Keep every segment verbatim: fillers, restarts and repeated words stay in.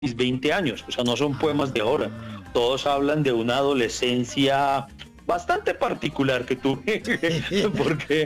mis veinte años, o sea, no son poemas de ahora. Ah. Todos hablan de una adolescencia bastante particular que tuve, porque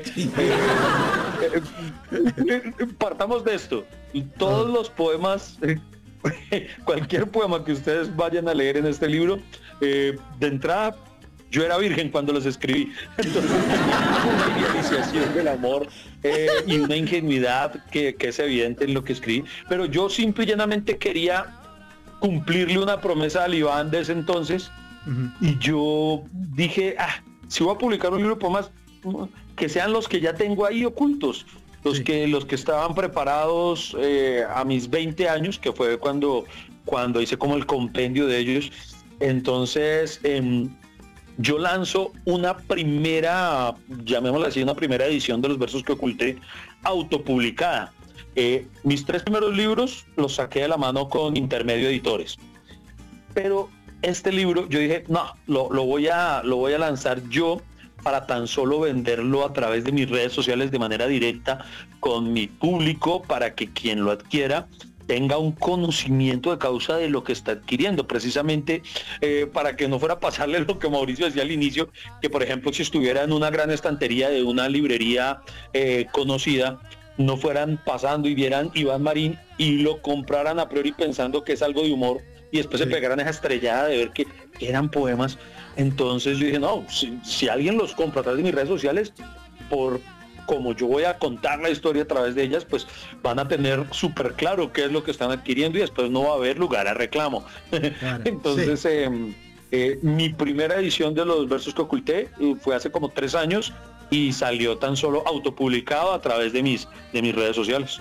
eh, eh, partamos de esto. Todos los poemas, eh, cualquier poema que ustedes vayan a leer en este libro, eh, de entrada, yo era virgen cuando los escribí, entonces una idealización del amor eh, y una ingenuidad que, que es evidente en lo que escribí, pero yo simple y llanamente quería cumplirle una promesa a Iván de ese entonces. Uh-huh. Y yo dije, ah, si voy a publicar un libro de poemas, que sean los que ya tengo ahí ocultos, los, sí. que, los que estaban preparados eh, a mis veinte años, que fue cuando, cuando hice como el compendio de ellos. Entonces eh, yo lanzo una primera, llamémosla así, una primera edición de los versos que oculté, autopublicada. Eh, mis tres primeros libros los saqué de la mano con Intermedio Editores, pero este libro yo dije, no, lo, lo, voy a, lo voy a lanzar yo para tan solo venderlo a través de mis redes sociales de manera directa con mi público, para que quien lo adquiera tenga un conocimiento de causa de lo que está adquiriendo, precisamente eh, para que no fuera a pasarle lo que Mauricio decía al inicio, que por ejemplo si estuviera en una gran estantería de una librería eh, conocida, no fueran pasando y vieran Iván Marín y lo compraran a priori pensando que es algo de humor y después sí. se pegaran esa estrellada de ver que eran poemas. Entonces yo dije, no, si, si alguien los compra a través de mis redes sociales, por como yo voy a contar la historia a través de ellas, pues van a tener súper claro qué es lo que están adquiriendo y después no va a haber lugar a reclamo. Claro, entonces sí. eh, eh, mi primera edición de los versos que oculté eh, fue hace como tres años y salió tan solo autopublicado a través de mis, de mis redes sociales.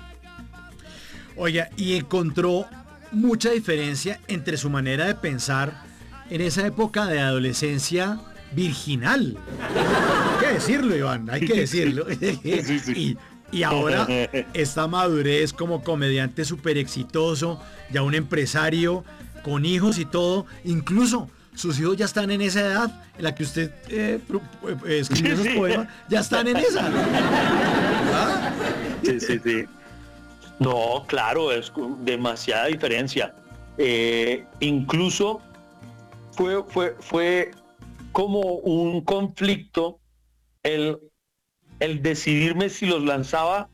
Oiga, y encontró mucha diferencia entre su manera de pensar en esa época de adolescencia virginal. Hay que decirlo, Iván, hay que decirlo. Sí, sí. Y, y ahora esta madurez como comediante súper exitoso, ya un empresario con hijos y todo, incluso sus hijos ya están en esa edad en la que usted eh, eh, escribió esos sí, poemas, ya están en esa. ¿Ah? Sí, sí, sí. No, claro, es demasiada diferencia. Eh, incluso fue, fue, fue como un conflicto el, el decidirme si los lanzaba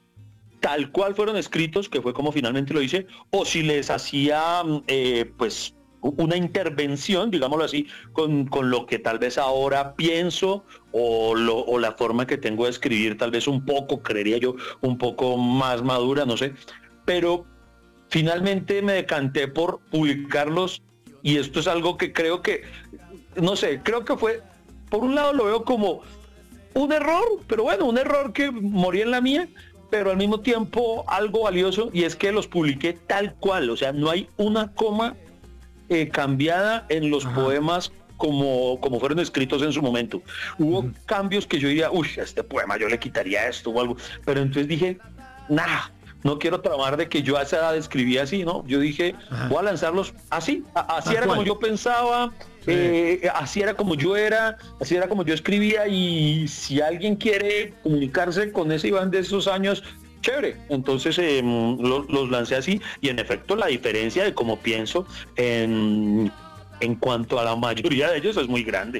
tal cual fueron escritos, que fue como finalmente lo hice, o si les hacía eh, pues una intervención, digámoslo así, con, con lo que tal vez ahora pienso o, lo, o la forma que tengo de escribir, tal vez un poco, creería yo, un poco más madura, no sé, pero finalmente me decanté por publicarlos y esto es algo que creo que, no sé, creo que fue, por un lado lo veo como un error, pero bueno, un error que morí en la mía, pero al mismo tiempo algo valioso, y es que los publiqué tal cual, o sea, no hay una coma Eh, cambiada en los Ajá. poemas como, como fueron escritos en su momento. Hubo uh-huh. cambios que yo diría, uy, a este poema yo le quitaría esto o algo, pero entonces dije, nah, no quiero tramar de que yo a esa edad escribía así, ¿no? Yo dije, Ajá. voy a lanzarlos así, a, así ¿A era cuál? Como yo pensaba, sí. eh, así era como yo era, así era como yo escribía, y si alguien quiere comunicarse con ese Iván de esos años, chévere. Entonces eh, los, los lancé así, y en efecto la diferencia de cómo pienso en, en cuanto a la mayoría de ellos es muy grande.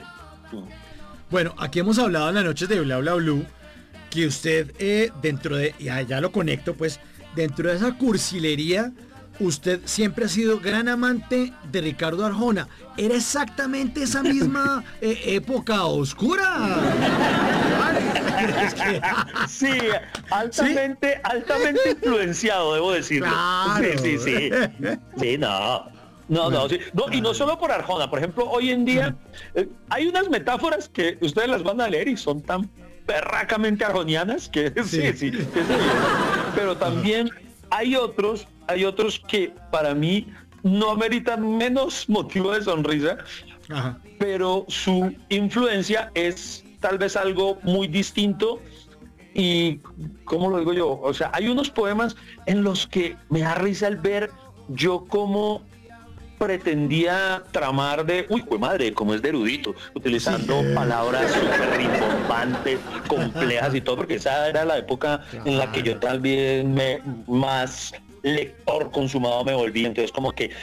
Bueno, aquí hemos hablado en las noches de Bla Bla Blue que usted eh, dentro de, ya, ya lo conecto pues, dentro de esa cursilería, usted siempre ha sido gran amante de Ricardo Arjona. ¿Era exactamente esa misma eh, época oscura? Sí, altamente, ¿Sí? altamente influenciado, debo decirlo. Claro. Sí, sí, sí. Sí, no. No, no, sí. No, y no solo por Arjona. Por ejemplo, hoy en día eh, hay unas metáforas que ustedes las van a leer y son tan perracamente arjonianas que sí, sí, sí, sí, sí. Pero también hay otros, hay otros que para mí no ameritan menos motivo de sonrisa, Ajá. pero su influencia es tal vez algo muy distinto. Y ¿cómo lo digo yo? O sea, hay unos poemas en los que me da risa el ver yo cómo pretendía tramar de, uy, pues madre, como es de erudito, utilizando sí. palabras súper rimbombantes, complejas y todo, porque esa era la época claro. en la que yo tal vez me más lector consumado me volví, entonces como que